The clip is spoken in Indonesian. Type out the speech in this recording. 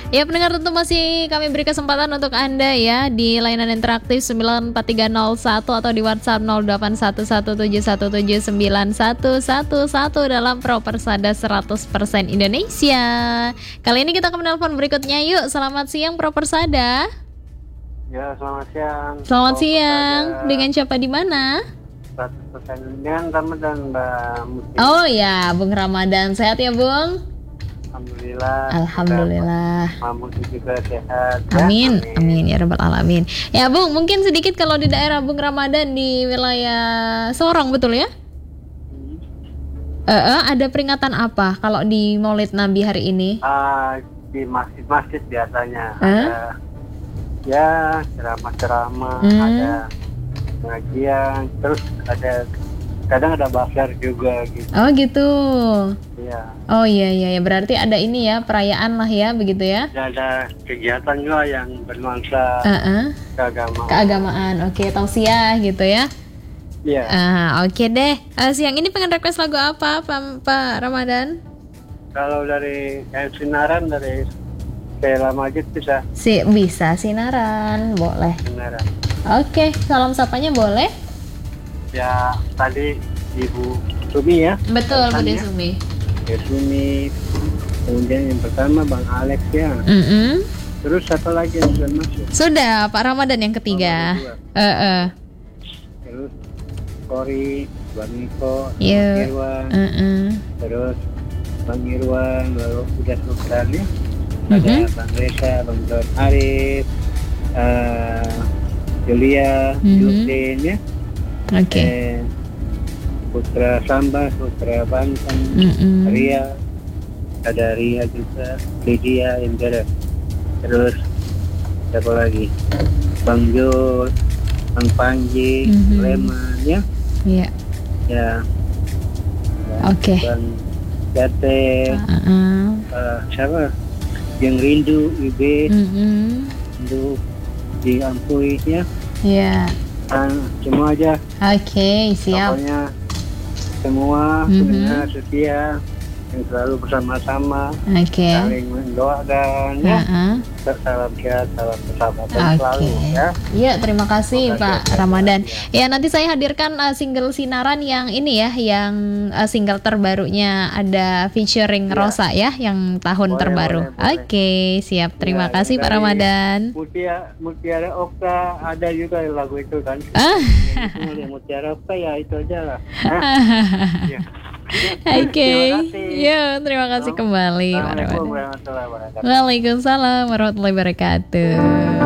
Ya pendengar, tentu masih kami beri kesempatan untuk Anda ya di layanan interaktif 94301 atau di WhatsApp 081171791111 dalam Propersada 100% Indonesia. Kali ini kita akan menelpon berikutnya. Yuk, selamat siang Propersada. Ya, selamat siang. Selamat siang. Dengan siapa di mana? 100% dengan Ramadan, Mbak Muti. Oh ya, Bung Ramadan. Sehat ya, Bung? Alhamdulillah. Alhamdulillah. Mbak Muti juga sehat. Amin, amin ya rabbal alamin. Ya Bung, mungkin sedikit kalau di daerah Bung Ramadan di wilayah Sorong, betul ya? Ada peringatan apa kalau di Maulid Nabi hari ini? Di masjid-masjid biasanya ada ya ceramah-ceramah, ada pengajian, terus ada kadang ada bazar juga gitu. Oh gitu. Iya. Oh iya, berarti ada ini ya, perayaan lah ya, begitu ya? Ada kegiatan juga yang bernuansa keagamaan. Oke, tausiah gitu ya? Iya. Oke deh. Siang ini pengen request lagu apa, Pak Ramadan? Kalau dari Sinaran, dari Sheila Majid bisa. Bisa Sinaran, boleh. Sinaran. Oke, salam sapanya boleh? Ya, tadi Ibu Sumi ya. Betul, Bude Sumi. Ya, Sumi. Kemudian yang pertama Bang Alex ya. Terus satu lagi yang sudah masuk. Sudah, Pak Ramadan yang ketiga. Terus Kori, Bang Niko, Bang Iya. Irwan. Terus Bang Irwan, lalu udah selesai ya. Ada Bang Reza, Bang Don Arif, Julia, Yudin ya. Oke. Putra Sambas, Putra Banten, Ria, ada Ria juga, Lydia, Indra. Terus siapa lagi? Bang Jul, Bang Panji, Leman ya. Iya. Ya. Oke. Bang Jate, siapa? Yang Rindu, Ibit, Rindu di Ampui ya. Iya. Semua aja. Oke, siap. Pokoknya semua pendengar setia yang selalu bersama-sama, saling mendoakan ya. Salam sehat, salam persahabatan selalu ya. Iya, terima kasih Pak Ramadan. Ya, nanti saya hadirkan single Sinaran yang ini ya, yang single terbarunya ada featuring Rosa ya, yang tahun terbaru. Oke, siap. Terima kasih Pak Ramadan. Mutiara Okta ada juga lagu itu kan. Mutiara Okta ya itu aja lah. Oke, ya terima kasih kembali. Assalamualaikum warahmatullahi wabarakatuh. Waalaikumsalam warahmatullahi wabarakatuh.